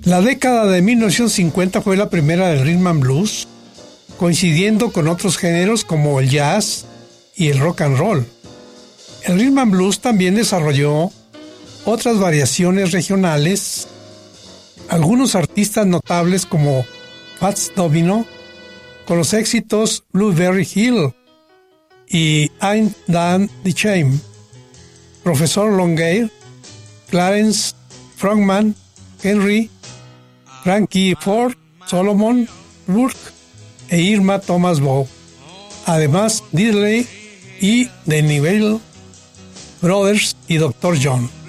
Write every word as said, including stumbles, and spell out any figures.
La década de mil novecientos cincuenta fue la primera del rhythm and blues, coincidiendo con otros géneros como el jazz y el rock and roll. El rhythm and blues también desarrolló otras variaciones regionales. Algunos artistas notables como Fats Domino, con los éxitos Blueberry Hill y Ain't That the Shame, Profesor Longueuil, Clarence Frogman, Henry, Frankie Ford, Solomon Burke e Irma Thomas Bow. Además, Diddley y The Neville Brothers y doctor John.